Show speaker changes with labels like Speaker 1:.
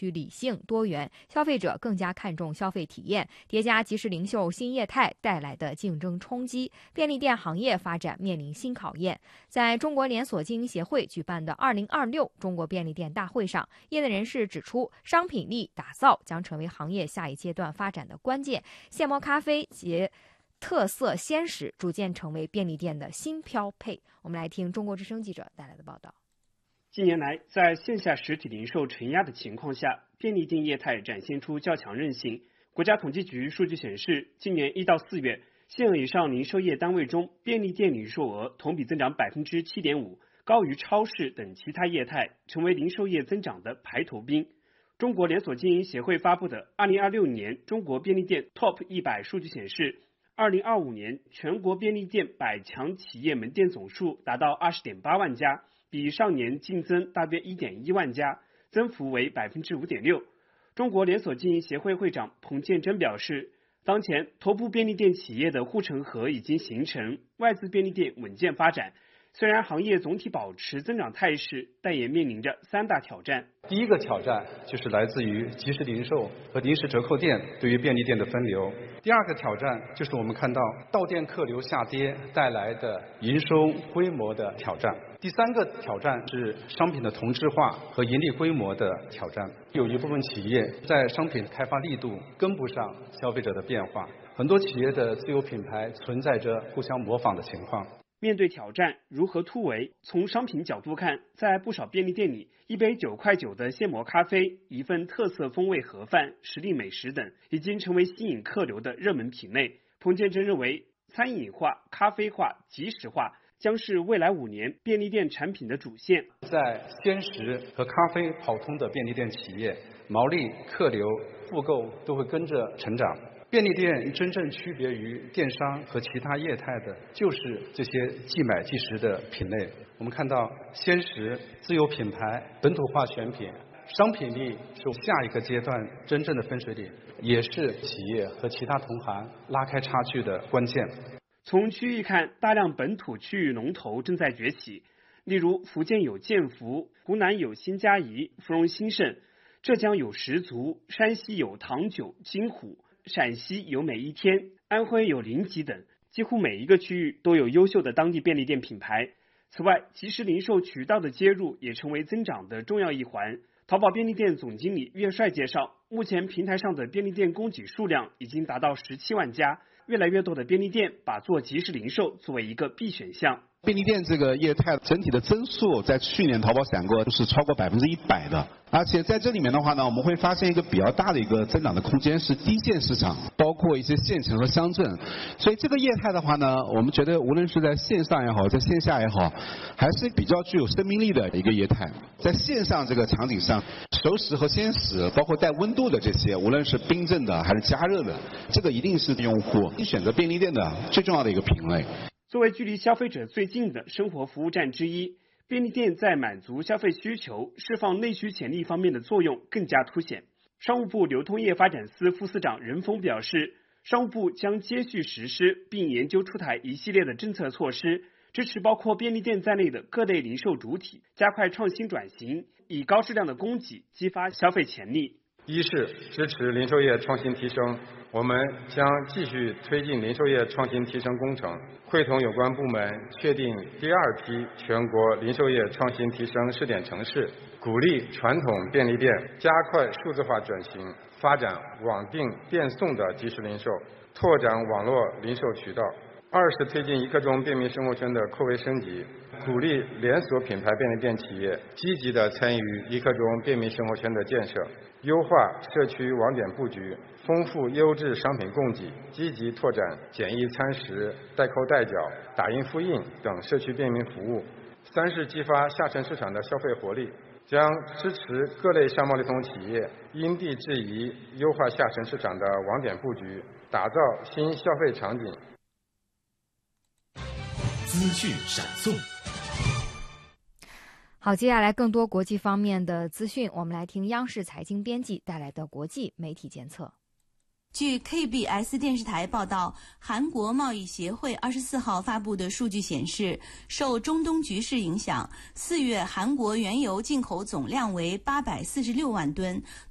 Speaker 1: 趋理性多元，消费者更加看重消费体验，叠加即时零售新业态带来的竞争冲击，便利店行业发展面临新考验。在中国连锁经营协会举办的2026中国便利店大会上，业内人士指出，商品力打造将成为行业下一阶段发展的关键。现磨咖啡及特色鲜食逐渐成为便利店的新标配。我们来听中国之声记者带来的报道。
Speaker 2: 近年来，在线下实体零售承压的情况下，便利店业态展现出较强韧性。国家统计局数据显示，今年1到4月，县额以上零售业单位中，便利店零售额同比增长7.5%，高于超市等其他业态，成为零售业增长的排头兵。中国连锁经营协会发布的2026年中国便利店 TOP 100数据显示，2025年全国便利店100强企业门店总数达到20.8万家，比上年净增大约1.1万家，增幅为5.6%。中国连锁经营协会会长彭建珍表示，当前头部便利店企业的护城河已经形成，外资便利店稳健发展。虽然行业总体保持增长态势，但也面临着3大挑战。
Speaker 3: 第一个挑战就是来自于即时零售和临时折扣店对于便利店的分流。第二个挑战就是我们看到到店客流下跌带来的营收规模的挑战。第三个挑战是商品的同质化和盈利规模的挑战。有一部分企业在商品开发力度跟不上消费者的变化，很多企业的自有品牌存在着互相模仿的情况。
Speaker 2: 面对挑战，如何突围？从商品角度看，在不少便利店里，一杯9.9块的现磨咖啡、一份特色风味盒饭、实力美食等，已经成为吸引客流的热门品类。彭建珍认为，餐饮化、咖啡化、即时化将是未来5年便利店产品的主线。
Speaker 3: 在鲜食和咖啡跑通的便利店企业，毛利、客流、复购都会跟着成长。便利店真正区别于电商和其他业态的，就是这些即买即食的品类。我们看到鲜食、自有品牌、本土化选品，商品力是下一个阶段真正的分水岭，也是企业和其他同行拉开差距的关键。
Speaker 2: 从区域看，大量本土区域龙头正在崛起，例如福建有建福，湖南有新嘉怡、芙蓉兴盛，浙江有十足，山西有唐九、金虎，陕西有每一天，安徽有临吉等，几乎每一个区域都有优秀的当地便利店品牌。此外，即时零售渠道的接入也成为增长的重要一环。淘宝便利店总经理岳帅介绍，目前平台上的便利店供给数量已经达到17万家，越来越多的便利店把做即时零售作为一个必选项。
Speaker 4: 便利店这个业态整体的增速在去年淘宝闪购是超过100%的，而且在这里面的话呢，我们会发现一个比较大的一个增长的空间是低线市场，包括一些县城和乡镇。所以这个业态的话呢，我们觉得无论是在线上也好，在线下也好，还是比较具有生命力的一个业态。在线上这个场景上，熟食和鲜食，包括带温度的这些，无论是冰镇的还是加热的，这个一定是用户选择便利店的最重要的一个品类。
Speaker 2: 作为距离消费者最近的生活服务站之一，便利店在满足消费需求、释放内需潜力方面的作用更加凸显。商务部流通业发展司副司长任峰表示，商务部将接续实施并研究出台一系列的政策措施，支持包括便利店在内的各类零售主体，加快创新转型，以高质量的供给激发消费潜力。
Speaker 5: 一是支持零售业创新提升，我们将继续推进零售业创新提升工程，会同有关部门确定第2批全国零售业创新提升试点城市，鼓励传统便利店加快数字化转型，发展网订电送的即时零售，拓展网络零售渠道。2是推进一刻钟便民生活圈的扩围升级，鼓励连锁品牌便利店企业积极地参与一刻钟便民生活圈的建设，优化社区网点布局，丰富优质商品供给，积极拓展简易餐食、代扣代缴、打印复印等社区便民服务。3是激发下沉市场的消费活力，将支持各类商贸流通企业因地制宜优化下沉市场的网点布局，打造新消费场景。
Speaker 6: 资讯闪送。
Speaker 1: 好，接下来更多国际方面的资讯，我们来听央视财经编辑带来的国际媒体监测。
Speaker 7: 据 KBS 电视台报道，韩国贸易协会24号发布的数据显示，受中东局势影响，4月韩国原油进口总量为846万吨，